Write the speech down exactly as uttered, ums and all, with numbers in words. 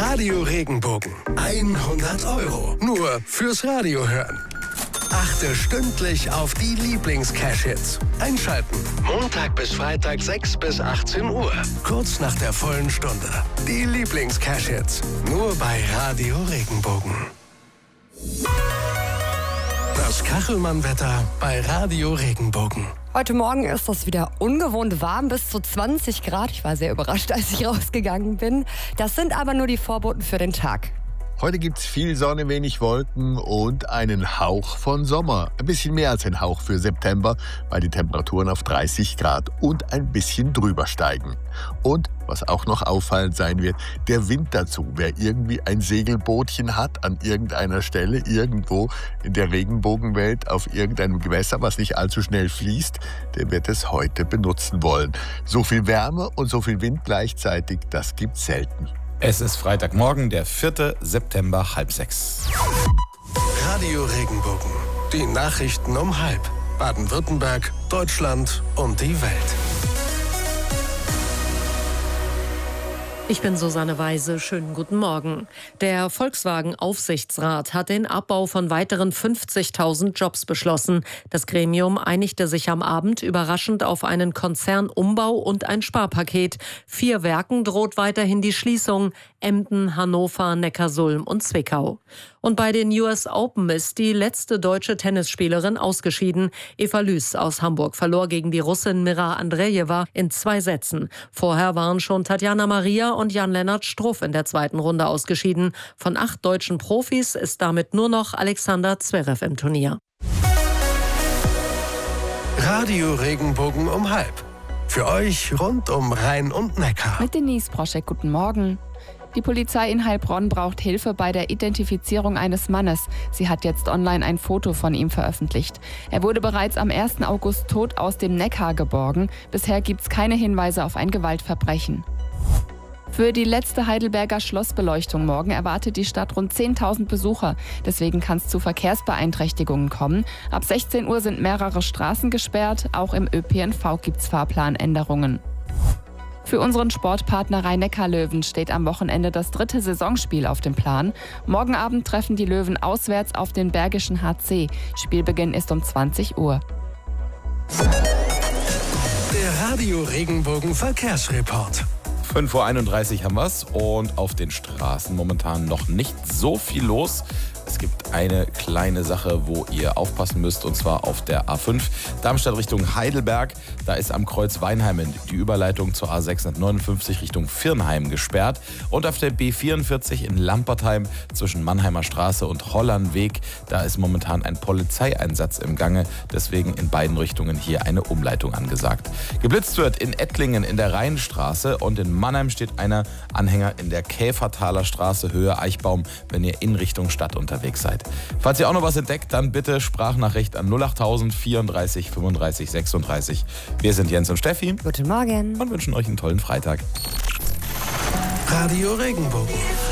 Radio Regenbogen. hundert Euro. Nur fürs Radio hören. Achte stündlich auf die Lieblings-Cash-Hits. Einschalten. Montag bis Freitag sechs bis achtzehn Uhr. Kurz nach der vollen Stunde. Die Lieblings-Cash-Hits. Nur bei Radio Regenbogen. Das Kachelmann-Wetter bei Radio Regenbogen. Heute Morgen ist es wieder ungewohnt warm, bis zu zwanzig Grad. Ich war sehr überrascht, als ich rausgegangen bin. Das sind aber nur die Vorboten für den Tag. Heute gibt's viel Sonne, wenig Wolken und einen Hauch von Sommer. Ein bisschen mehr als ein Hauch für September, weil die Temperaturen auf dreißig Grad und ein bisschen drüber steigen. Und, was auch noch auffallend sein wird, der Wind dazu. Wer irgendwie ein Segelbootchen hat an irgendeiner Stelle, irgendwo in der Regenbogenwelt, auf irgendeinem Gewässer, was nicht allzu schnell fließt, der wird es heute benutzen wollen. So viel Wärme und so viel Wind gleichzeitig, das gibt's selten. Es ist Freitagmorgen, der vierte September, halb sechs. Radio Regenbogen. Die Nachrichten um halb. Baden-Württemberg, Deutschland und die Welt. Ich bin Susanne Weise. Schönen guten Morgen. Der Volkswagen-Aufsichtsrat hat den Abbau von weiteren fünfzigtausend Jobs beschlossen. Das Gremium einigte sich am Abend überraschend auf einen Konzernumbau und ein Sparpaket. Vier Werken droht weiterhin die Schließung: Emden, Hannover, Neckarsulm und Zwickau. Und bei den U S Open ist die letzte deutsche Tennisspielerin ausgeschieden. Eva Lüß aus Hamburg verlor gegen die Russin Mira Andrejewa in zwei Sätzen. Vorher waren schon Tatjana Maria und Jan-Lennart Struff in der zweiten Runde ausgeschieden. Von acht deutschen Profis ist damit nur noch Alexander Zverev im Turnier. Radio Regenbogen um halb. Für euch rund um Rhein und Neckar. Mit Denise Broschek, guten Morgen. Die Polizei in Heilbronn braucht Hilfe bei der Identifizierung eines Mannes. Sie hat jetzt online ein Foto von ihm veröffentlicht. Er wurde bereits am ersten August tot aus dem Neckar geborgen. Bisher gibt es keine Hinweise auf ein Gewaltverbrechen. Für die letzte Heidelberger Schlossbeleuchtung morgen erwartet die Stadt rund zehntausend Besucher. Deswegen kann es zu Verkehrsbeeinträchtigungen kommen. Ab sechzehn Uhr sind mehrere Straßen gesperrt. Auch im Ö P N V gibt es Fahrplanänderungen. Für unseren Sportpartner Rhein-Neckar-Löwen steht am Wochenende das dritte Saisonspiel auf dem Plan. Morgen Abend treffen die Löwen auswärts auf den Bergischen H C. Spielbeginn ist um zwanzig Uhr. Der Radio Regenbogen Verkehrsreport. fünf Uhr einunddreißig haben wir's und auf den Straßen momentan noch nicht so viel los. Es gibt eine kleine Sache, wo ihr aufpassen müsst, und zwar auf der A fünf Darmstadt Richtung Heidelberg. Da ist am Kreuz Weinheimen die Überleitung zur A sechshundertneunundfünfzig Richtung Virnheim gesperrt. Und auf der B vierundvierzig in Lampertheim zwischen Mannheimer Straße und Hollandweg, da ist momentan ein Polizeieinsatz im Gange. Deswegen in beiden Richtungen hier eine Umleitung angesagt. Geblitzt wird in Ettlingen in der Rheinstraße und in Mannheim steht einer Anhänger in der Käfertaler Straße, Höhe Eichbaum, wenn ihr in Richtung Stadt unterwegs seid. Falls ihr auch noch was entdeckt, dann bitte Sprachnachricht an null achttausend vierunddreißig fünfunddreißig sechsunddreißig. Wir sind Jens und Steffi. Guten Morgen. Und wünschen euch einen tollen Freitag. Radio Regenbogen.